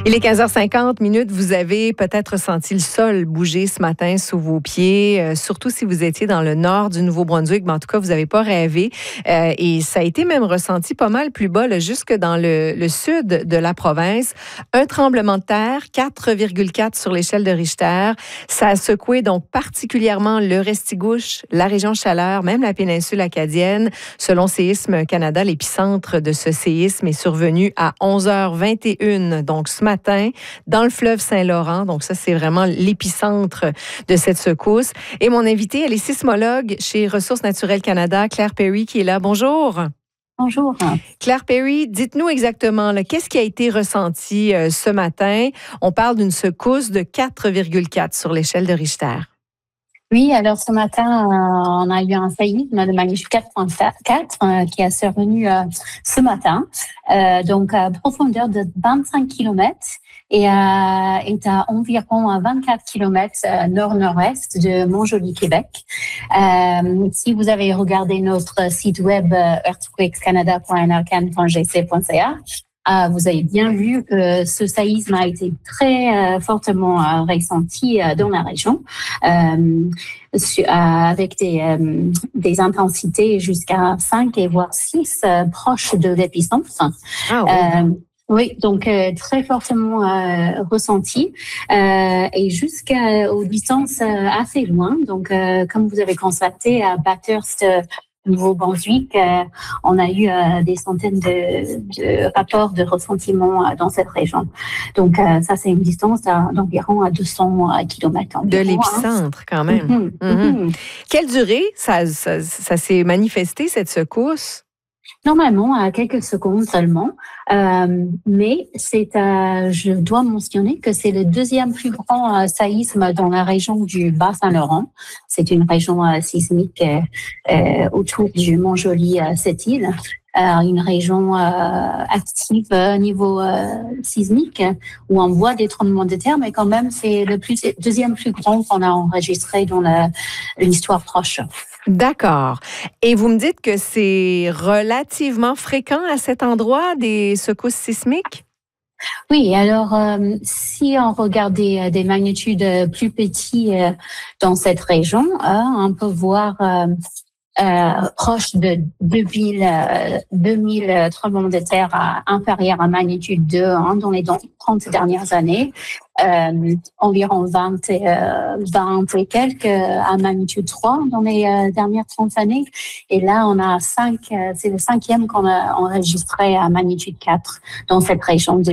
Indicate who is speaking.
Speaker 1: Il est 15h50. Vous avez peut-être senti le sol bouger ce matin sous vos pieds, surtout si vous étiez dans le nord du Nouveau-Brunswick, mais en tout cas, vous n'avez pas rêvé. Et ça a été même ressenti pas mal plus bas, là, jusque dans le sud de la province. Un tremblement de terre, 4,4 sur l'échelle de Richter. Ça a secoué donc particulièrement le Restigouche, la région Chaleur, même la péninsule acadienne. Selon Séisme Canada, l'épicentre de ce séisme est survenu à 11h21, donc ce matin, dans le fleuve Saint-Laurent. Donc ça, c'est vraiment l'épicentre de cette secousse. Et mon invitée, elle est sismologue chez Ressources naturelles Canada, Claire Perry, qui est là. Bonjour.
Speaker 2: Bonjour.
Speaker 1: Claire Perry, dites-nous exactement, là, qu'est-ce qui a été ressenti ce matin? On parle d'une secousse de 4,4 sur l'échelle de Richter.
Speaker 2: Oui, alors ce matin, on a eu un séisme de magnitude 4,4 qui est survenu ce matin, donc à profondeur de 25 km et est à environ 24 km nord-nord-est de Montjoly, Québec. Si vous avez regardé notre site web earthquakescanada.nrcan.gc.ca, vous avez bien vu que ce séisme a été très fortement ressenti dans la région, avec des intensités jusqu'à 5 et voire 6 proches de l'épicentre.
Speaker 1: Ah, oui.
Speaker 2: Oui, donc très fortement ressenti et jusqu'aux distances assez loin. Donc, comme vous avez constaté à Bathurst, Nouveau-Brunswick, on a eu des centaines de rapports de ressentiment dans cette région. Donc, ça, c'est une distance d'environ 200 km.
Speaker 1: De l'épicentre, quand même. Quelle durée ça s'est manifesté, cette secousse?
Speaker 2: Normalement, à quelques secondes seulement, mais je dois mentionner que c'est le deuxième plus grand séisme dans la région du Bas-Saint-Laurent. C'est une région sismique autour du Montjoly-Sept-Îles, une région active au niveau sismique où on voit des tremblements de terre, mais quand même c'est le deuxième plus grand qu'on a enregistré dans l'histoire proche.
Speaker 1: D'accord. Et vous me dites que c'est relativement fréquent à cet endroit, des secousses sismiques?
Speaker 2: Oui, alors si on regarde des magnitudes plus petites dans cette région, on peut voir proche de 2000 tremblements de terre inférieurs à magnitude 2 dans les 30 dernières années, environ 20 et quelques à magnitude 3 dans les dernières 30 années. Et là, on a 5, c'est le 5e qu'on a enregistré à magnitude 4 dans cette région de